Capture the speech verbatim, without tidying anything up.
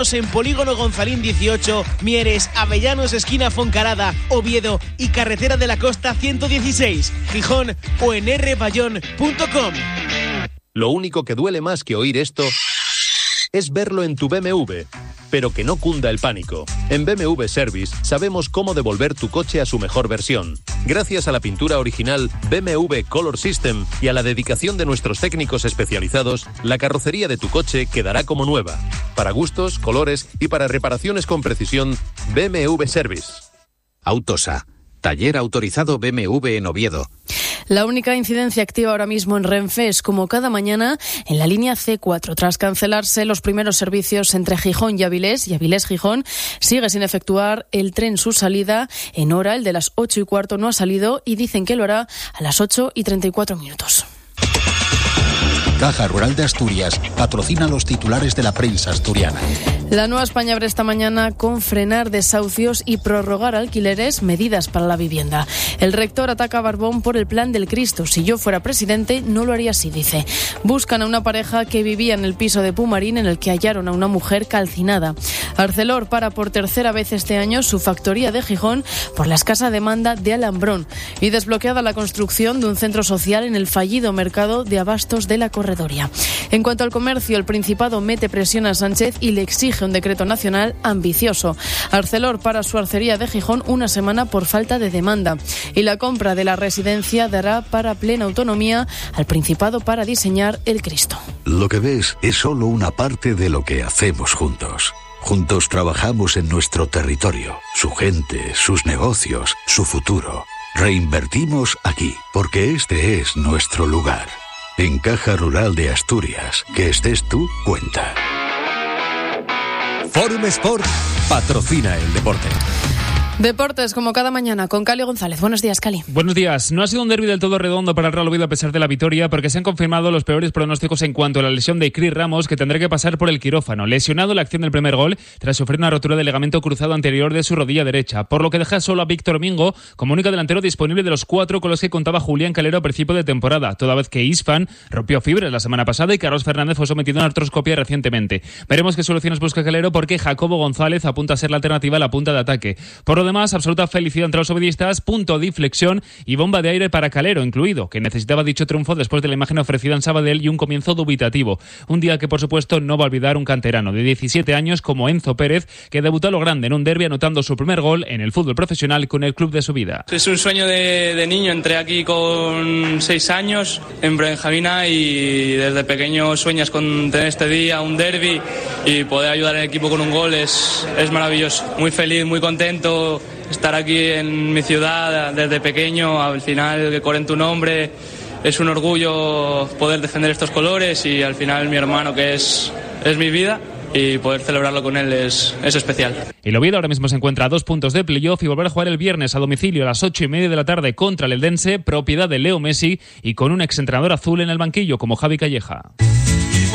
en Polígono Gonzalín dieciocho, Mieres, Avellanos, esquina Foncarada, Oviedo y Carretera de la Costa ciento dieciséis, Gijón o en erre bayón punto com. Lo único que duele más que oír esto es verlo en tu B M W, pero que no cunda el pánico. En B M W Service sabemos cómo devolver tu coche a su mejor versión. Gracias a la pintura original B M W Color System y a la dedicación de nuestros técnicos especializados, la carrocería de tu coche quedará como nueva. Para gustos, colores y para reparaciones con precisión, B M W Service. Autosa, taller autorizado B M W en Oviedo. La única incidencia activa ahora mismo en Renfe es, como cada mañana, en la línea ce cuatro. Tras cancelarse los primeros servicios entre Gijón y Avilés y Avilés-Gijón, sigue sin efectuar el tren su salida en hora. El de las ocho y cuarto no ha salido y dicen que lo hará a las ocho y treinta y cuatro minutos. Caja Rural de Asturias patrocina los titulares de la prensa asturiana. La Nueva España abre esta mañana con frenar desahucios y prorrogar alquileres, medidas para la vivienda. El rector ataca a Barbón por el plan del Cristo. Si yo fuera presidente, no lo haría así, dice. Buscan a una pareja que vivía en el piso de Pumarín, en el que hallaron a una mujer calcinada. Arcelor para por tercera vez este año su factoría de Gijón por la escasa demanda de alambrón. Y desbloqueada la construcción de un centro social en el fallido mercado de abastos de la Corredoria. En cuanto al comercio, el Principado mete presión a Sánchez y le exige un decreto nacional ambicioso. Arcelor para su arcería de Gijón una semana por falta de demanda. Y la compra de la residencia dará para plena autonomía al Principado para diseñar el Cristo. Lo que ves es solo una parte de lo que hacemos juntos. Juntos trabajamos en nuestro territorio, su gente, sus negocios, su futuro. Reinvertimos aquí, porque este es nuestro lugar. En Caja Rural de Asturias, que estés tú, cuenta. Forum Sport patrocina el deporte. Deportes, como cada mañana, con Cali González. Buenos días, Cali. Buenos días. No ha sido un derbi del todo redondo para el Real Oviedo a pesar de la victoria, porque se han confirmado los peores pronósticos en cuanto a la lesión de Cris Ramos, que tendrá que pasar por el quirófano. Lesionado en la acción del primer gol, tras sufrir una rotura del ligamento cruzado anterior de su rodilla derecha, por lo que deja solo a Víctor Mingo como único delantero disponible de los cuatro con los que contaba Julián Calero a principio de temporada, toda vez que Isfan rompió fibras la semana pasada y Carlos Fernández fue sometido a una artroscopia recientemente. Veremos qué soluciones busca Calero, porque Jacobo González apunta a ser la alternativa a la punta de ataque. Por lo demás, absoluta felicidad entre los ovidistas, punto de inflexión y bomba de aire para Calero incluido, que necesitaba dicho triunfo después de la imagen ofrecida en Sabadell y un comienzo dubitativo. Un día que, por supuesto, no va a olvidar un canterano de diecisiete años como Enzo Pérez, que debutó a lo grande en un derbi anotando su primer gol en el fútbol profesional con el club de su vida. Es un sueño de, de niño. Entré aquí con seis años en Benjamina y desde pequeño sueñas con tener este día, un derbi, y poder ayudar al equipo con un gol es, es maravilloso. Muy feliz, muy contento. Estar aquí en mi ciudad desde pequeño, al final que corren tu nombre, es un orgullo poder defender estos colores y al final mi hermano, que es, es mi vida, y poder celebrarlo con él es, es especial. El Oviedo ahora mismo se encuentra a dos puntos de playoff y volver a jugar el viernes a domicilio a las ocho y media de la tarde contra el Eldense, propiedad de Leo Messi y con un exentrenador azul en el banquillo como Javi Calleja.